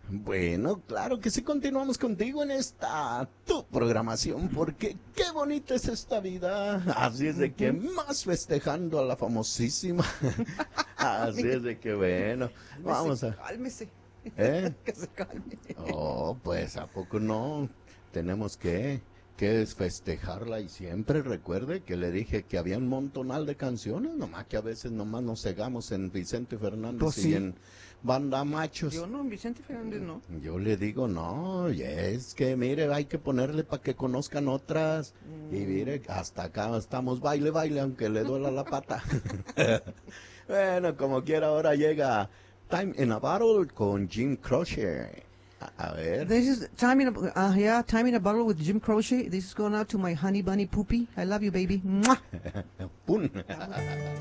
Bueno, claro que sí, continuamos contigo en esta tu programación, porque qué bonita es esta vida. Así es de que Ujú. más festejando a la famosísima. Así es de que bueno, Cálmese, vamos a... cálmese. ¿Eh? Que se calme. Oh, pues ¿a poco no? Tenemos que es festejarla y siempre recuerde que le dije que había un montonal de canciones, nomás que a veces nomás nos cegamos en Vicente Pues Fernández y sí. en Banda Machos. Yo no, Vicente Fernández no. Yo le digo, no, y es que mire, hay que ponerle para que conozcan otras. Y mire, hasta acá estamos baile, baile, aunque le duela la pata. Bueno, como quiera, ahora llega Time in a Bottle con Jim Croce. A ver. This is time in a bottle with Jim Croce. This is going out to my honey bunny poopy. I love you, baby. Mwah. Pum.